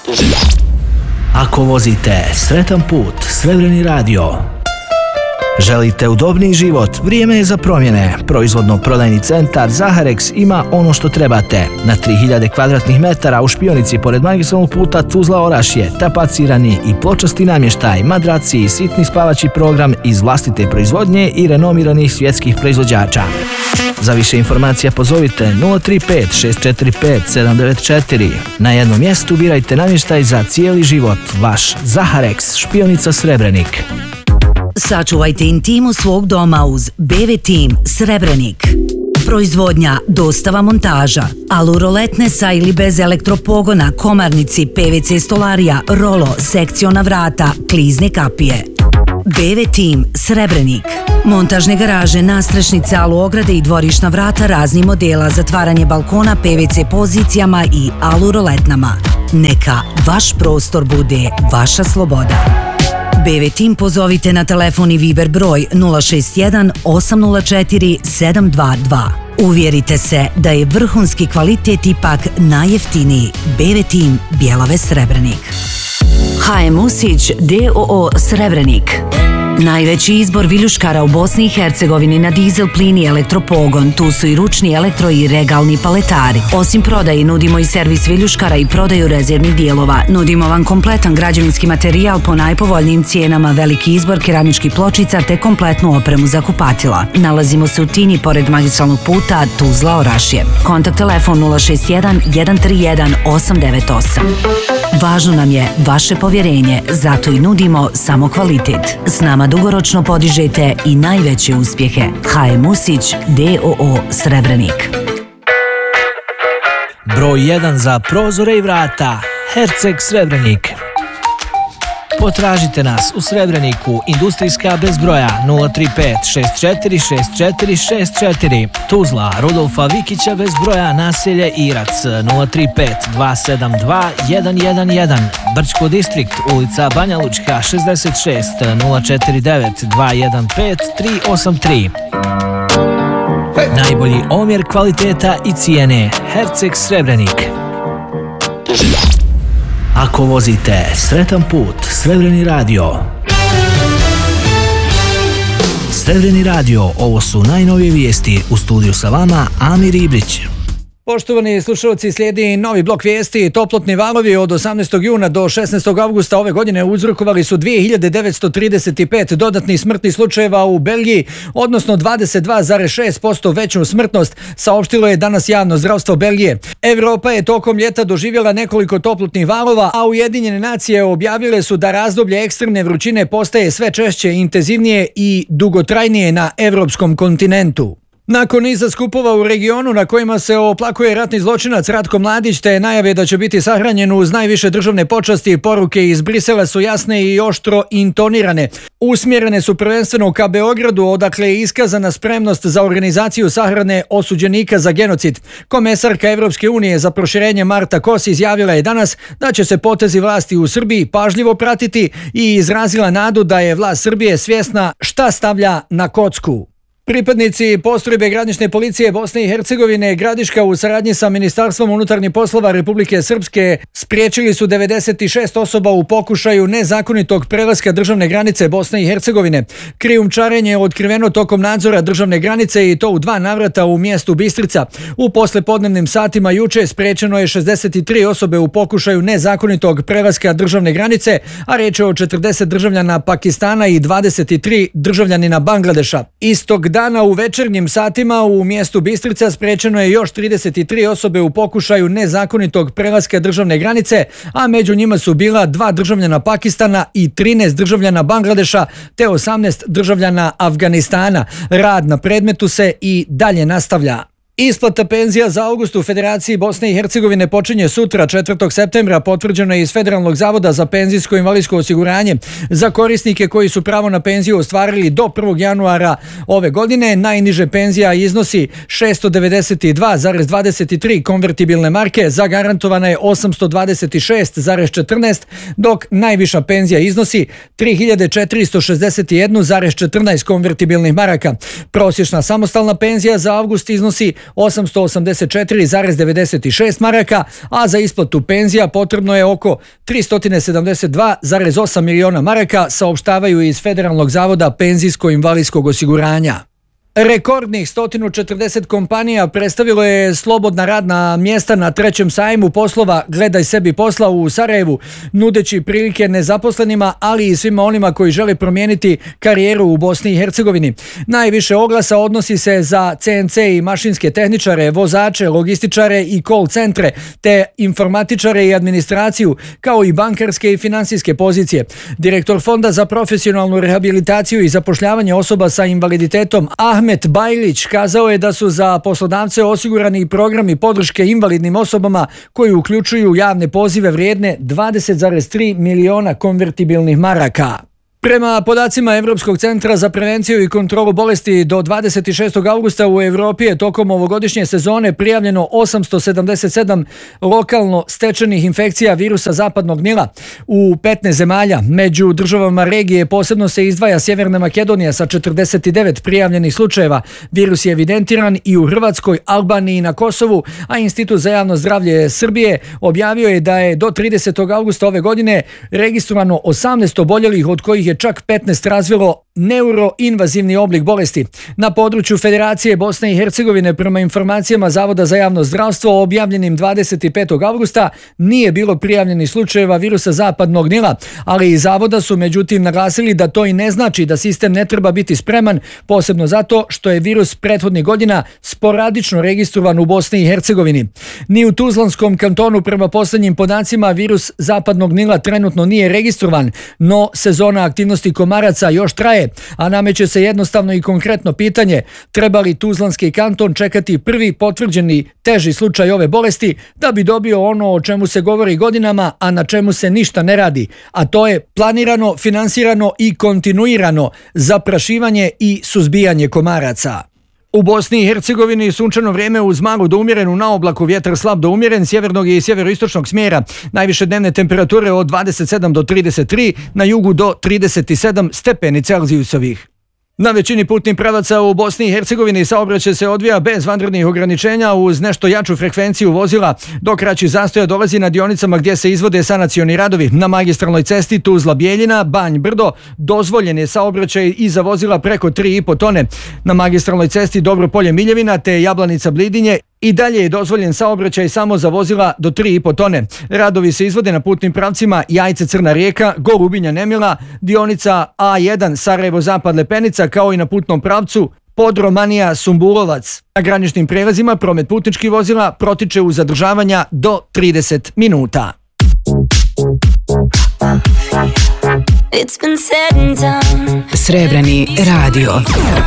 Ako vozite sretan put, Srebreni radio. Želite udobniji život? Vrijeme je za promjene. Proizvodno-prodajni centar Zaharex ima ono što trebate. Na 3000 kvadratnih metara u Špionici pored magistralnog puta Tuzla-Orašje, tapacirani i pločasti namještaj, madraci i sitni spavaći program iz vlastite proizvodnje i renomiranih svjetskih proizvođača. Za više informacija pozovite 035 645 794. Na jednom mjestu birajte namještaj za cijeli život. Vaš Zaharex, Špionica Srebrenik. Sačuvajte intimu svog doma uz BV Team Srebrenik. Proizvodnja, dostava, montaža, aluroletne sa ili bez elektropogona, komarnici, PVC stolarija, rolo, sekciona vrata, klizne kapije. BV Team Srebrenik. Montažne garaže, nastrešnice, aluograde i dvorišna vrata raznih modela, zatvaranje balkona PVC pozicijama i aluroletnama. Neka vaš prostor bude vaša sloboda. BV Team pozovite na telefon i Viber broj 061 804 722. Uvjerite se da je vrhunski kvalitet ipak najjeftiniji. BV Team Bjelave Srebrenik. HM Usić d.o.o. Srebrenik. Najveći izbor viljuškara u Bosni i Hercegovini na dizel, plin i elektropogon. Tu su i ručni elektro i regalni paletari. Osim prodaje, nudimo i servis viljuškara i prodaju rezervnih dijelova. Nudimo vam kompletan građevinski materijal po najpovoljnijim cijenama, veliki izbor keramičkih pločica te kompletnu opremu za kupatila. Nalazimo se u Tini pored magistralnog puta Tuzla-Orašje. Kontakt telefon 061 131 898. Važno nam je vaše povjerenje, zato i nudimo samo kvalitet. S nama dugoročno podižete i najveće uspjehe. HM Usić d.o.o. Srebrenik. Broj 1 za prozore i vrata, Herceg Srebrenik. Potražite nas u Srebreniku, Industrijska bez broja 035 64 64 Tuzla, Rudolfa Vikića bez broja, naselje Irac 035 272 111, Brčko distrikt, ulica Banja Lučka 66 049 215 383. Najbolji omjer kvaliteta i cijene, Herceg Srebrenik. Ako vozite sretan put, Srebreni radio. Srebreni radio, ovo su najnovije vijesti. U studiju sa vama Amir Ibrić. Poštovani slušalci, slijedi novi blok vijesti. Toplotni valovi od 18. juna do 16. avgusta ove godine uzrokovali su 2935 dodatnih smrtnih slučajeva u Belgiji, odnosno 22,6% veću smrtnost, saopštilo je danas javno zdravstvo Belgije. Evropa je tokom ljeta doživjela nekoliko toplotnih valova, a Ujedinjene nacije objavile su da razdoblje ekstremne vrućine postaje sve češće, intenzivnije i dugotrajnije na evropskom kontinentu. Nakon niza skupova u regionu na kojima se oplakuje ratni zločinac Ratko Mladić te najave da će biti sahranjen uz najviše državne počasti, poruke iz Brisela su jasne i oštro intonirane. Usmjerene su prvenstveno ka Beogradu, odakle je iskazana spremnost za organizaciju sahrane osuđenika za genocid. Komesarka Evropske unije za proširenje Marta Kos izjavila je danas da će se potezi vlasti u Srbiji pažljivo pratiti i izrazila nadu da je vlast Srbije svjesna šta stavlja na kocku. Pripadnici postrojbe granične policije Bosne i Hercegovine Gradiška u saradnji sa Ministarstvom unutarnjih poslova Republike Srpske spriječili su 96 osoba u pokušaju nezakonitog prelaska državne granice Bosne i Hercegovine. Krijumčarenje je otkriveno tokom nadzora državne granice i to u 2 navrata u mjestu Bistrica. U poslepodnevnim satima juče spriječeno je 63 osobe u pokušaju nezakonitog prelaska državne granice, a reč je o 40 državljana Pakistana i 23 državljanina Bangladeša. Istog dana u večernjim satima u mjestu Bistrica spriječeno je još 33 osobe u pokušaju nezakonitog prelaska državne granice, a među njima su bila 2 državljana Pakistana i 13 državljana Bangladeša te 18 državljana Afganistana. Rad na predmetu se i dalje nastavlja. Isplata penzija za avgust u Federaciji Bosne i Hercegovine počinje sutra, 4. septembra, potvrđeno je iz Federalnog zavoda za penzijsko i invalidsko osiguranje. Za korisnike koji su pravo na penziju ostvarili do 1. januara ove godine, najniže penzija iznosi 692,23 konvertibilne marke, zagarantovana je 826,14, dok najviša penzija iznosi 3461,14 konvertibilnih maraka. Prosječna samostalna penzija za avgust iznosi 884,96 maraka, a za isplatu penzija potrebno je oko 372,8 miliona maraka, saopštavaju iz Federalnog zavoda penzijsko-invalidskog osiguranja. Rekordnih 140 kompanija predstavilo je slobodna radna mjesta na trećem sajmu poslova Gledaj sebi posla u Sarajevu, nudeći prilike nezaposlenima, ali i svima onima koji žele promijeniti karijeru u Bosni i Hercegovini. Najviše oglasa odnosi se za CNC i mašinske tehničare, vozače, logističare i call centre, te informatičare i administraciju, kao i bankarske i finansijske pozicije. Direktor Fonda za profesionalnu rehabilitaciju i zapošljavanje osoba sa invaliditetom Ahmet Bajlić kazao je da su za poslodavce osigurani programi podrške invalidnim osobama koji uključuju javne pozive vrijedne 20,3 miliona konvertibilnih maraka. Prema podacima Evropskog centra za prevenciju i kontrolu bolesti, do 26. augusta u Evropi je tokom ovogodišnje sezone prijavljeno 877 lokalno stečenih infekcija virusa zapadnog Nila u 15 zemalja. Među državama regije posebno se izdvaja Sjeverna Makedonija sa 49 prijavljenih slučajeva. Virus je evidentiran i u Hrvatskoj, Albaniji i na Kosovu, a Institut za javno zdravlje Srbije objavio je da je do 30. augusta ove godine registrovano 18 oboljelih, od kojih je čak 15 razvilo neuroinvazivni oblik bolesti. Na području Federacije Bosne i Hercegovine, prema informacijama Zavoda za javno zdravstvo objavljenim 25. augusta, nije bilo prijavljenih slučajeva virusa zapadnog Nila, ali iz Zavoda su međutim naglasili da to i ne znači da sistem ne treba biti spreman, posebno zato što je virus prethodnih godina sporadično registrovan u Bosni i Hercegovini. Ni u Tuzlanskom kantonu prema posljednjim podacima virus zapadnog Nila trenutno nije registrovan, no sezona aktivnosti komaraca još traje, a nameće se jednostavno i konkretno pitanje: treba li Tuzlanski kanton čekati prvi potvrđeni teži slučaj ove bolesti da bi dobio ono o čemu se govori godinama, a na čemu se ništa ne radi, a to je planirano, finansirano i kontinuirano zaprašivanje i suzbijanje komaraca. U Bosni i Hercegovini sunčano vrijeme uz malu do umjerenu naoblaku, vjetar slab do umjeren sjevernog i sjeveroistočnog smjera. Najviše dnevne temperature od 27 do 33, na jugu do 37 stepeni Celzijusovih. Na većini putnih pravaca u Bosni i Hercegovini saobraćaj se odvija bez vanrednih ograničenja uz nešto jaču frekvenciju vozila, dok kraći zastoja dolazi na dionicama gdje se izvode sanacioni radovi. Na magistralnoj cesti Tuzla-Bjeljina, Banj-Brdo dozvoljen je saobraćaj i za vozila preko 3,5 tone. Na magistralnoj cesti Dobro-Polje-Miljevina te Jablanica-Blidinje i dalje je dozvoljen saobraćaj samo za vozila do 3,5 tone. Radovi se izvode na putnim pravcima Jajce-Crna Rijeka, Golubinja-Nemila, dionica A1 Sarajevo-Zapad-Lepenica, kao i na putnom pravcu Podromanija-Sumbulovac. Na graničnim prelazima promet putničkih vozila protiče uz zadržavanja do 30 minuta. Srebreni radio.